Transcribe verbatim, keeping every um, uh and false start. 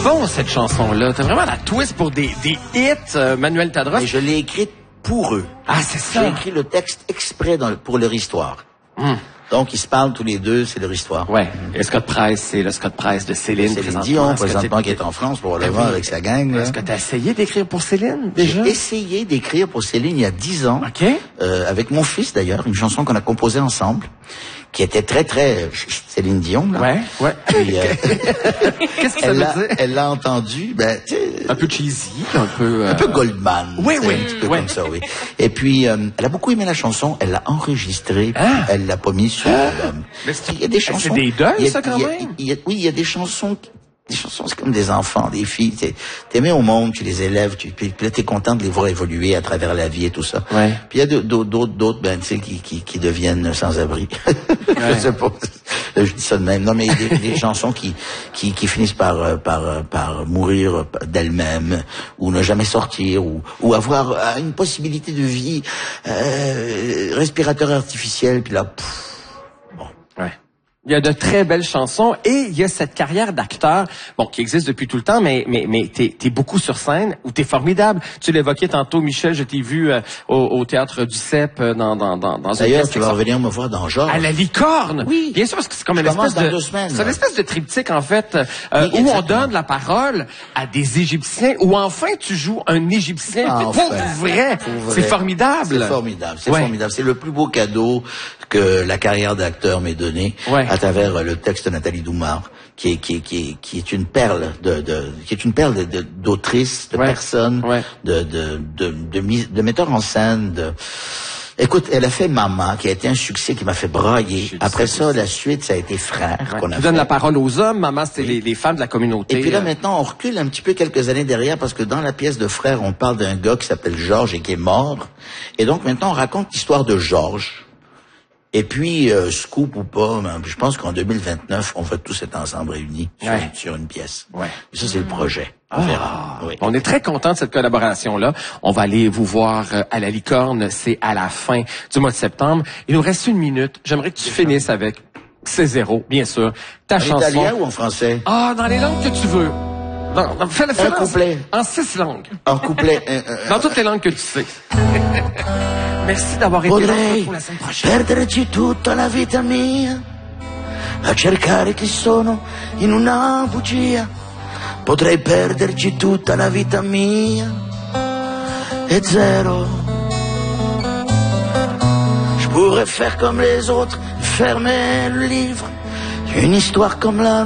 bon, cette chanson-là. T'as vraiment la twist pour des, des hits, euh, Manuel Tadros. Mais je l'ai écrite pour eux. Ah, c'est ça. J'ai écrit le texte exprès dans, pour leur histoire. Hum. Donc, ils se parlent tous les deux, c'est leur histoire. Ouais. Le Scott Price, c'est le Scott Price de Céline. Céline Dion, présentement, qui est en France, pour le voir avec sa gang. Est-ce que tu as essayé d'écrire pour Céline, déjà? J'ai essayé d'écrire pour Céline il y a dix ans. OK. Euh, avec mon fils, d'ailleurs, une chanson qu'on a composée ensemble, qui était très, très Céline Dion, là. Ouais, ouais. Puis, euh, qu'est-ce que ça elle veut l'a, dire? elle l'a entendu, ben, tu sais, Un peu cheesy, un peu... Euh... un peu Goldman. Oui, oui. Un petit peu ouais. comme ça, oui. Et puis, euh, elle a beaucoup aimé la chanson, elle l'a enregistrée, Ah. elle l'a pas mise sur l'album. Mais c'est, il y a des chansons. c'est des deuils, il y a, ça, quand il y a, même? il y a, oui, il y a des chansons... Des chansons, c'est comme des enfants, des filles. T'es, t'es mis au monde, tu les élèves, tu, puis, puis là, t'es content de les voir évoluer à travers la vie et tout ça. Ouais. Puis il y a d'autres, d'autres, d'autres, ben, tu sais, qui, qui, qui deviennent sans-abri. Ouais. Je sais pas. Je dis ça de même. Non, mais il y a des, des chansons qui, qui, qui finissent par, par, par mourir d'elles-mêmes, ou ne jamais sortir, ou, ou avoir une possibilité de vie, euh, respirateur artificiel, puis là, pff, bon. Ouais. Il y a de très belles chansons et il y a cette carrière d'acteur, bon, qui existe depuis tout le temps, mais mais mais t'es t'es beaucoup sur scène où t'es formidable. Tu l'évoquais tantôt, Michel, je t'ai vu euh, au, au théâtre du C E P euh, dans dans dans dans une D'ailleurs, pièce tu vas revenir me voir dans Georges. à la licorne. Oui. Bien sûr, parce que c'est comme Je une commence espèce dans de deux semaines, c'est une là. espèce de triptyque en fait euh, Oui, où on exactement. donne la parole à des Égyptiens ou enfin tu joues un Égyptien Ah, pour enfin. vrai. Pour vrai. C'est formidable. C'est formidable, c'est Ouais. formidable. C'est le plus beau cadeau que la carrière d'acteur m'ait donné Ouais. à travers le texte de Nathalie Doumar, qui est, qui est, qui est, qui est une perle de, de, qui est une perle de, de, d'autrice, de Ouais. personne, Ouais. de, de, de, de, mise- de metteur en scène, de, écoute, elle a fait Maman, qui a été un succès qui m'a fait brailler. J'ai- Après c'est- ça, la suite, ça a été Frères, Ouais. qu'on a Tu donnes fait. la parole aux hommes, maman, c'était les, les femmes de la communauté. Et puis là, euh, maintenant, on recule un petit peu quelques années derrière parce que dans la pièce de Frères, on parle d'un gars qui s'appelle Georges et qui est mort. Et donc, maintenant, on raconte l'histoire de Georges. Et puis, euh, scoop ou pas, ben, je pense qu'en deux mille vingt-neuf, on va tous être ensemble réunis sur, Ouais. sur une pièce. Ouais. Et ça, c'est le projet. On Ah. verra. Oui. On est très content de cette collaboration-là. On va aller vous voir euh, à la Licorne. C'est à la fin du mois de septembre. Il nous reste une minute. J'aimerais que tu finisses avec C'est zéro, bien sûr. Ta En chanson. italien ou en français? Ah, dans les langues que tu veux. Dans, dans, fais-le, fais-le Un couplet. En six langues. En couplet. un, un, Dans toutes les langues que tu sais. Merci d'avoir été là Potrei pour la semaine prochaine. perderci tutta la vita mia a cercare chi sono in una bugia. Potrei perderci tutta la vita mia e zéro. Je pourrais faire comme les autres, fermer le livre, une histoire comme la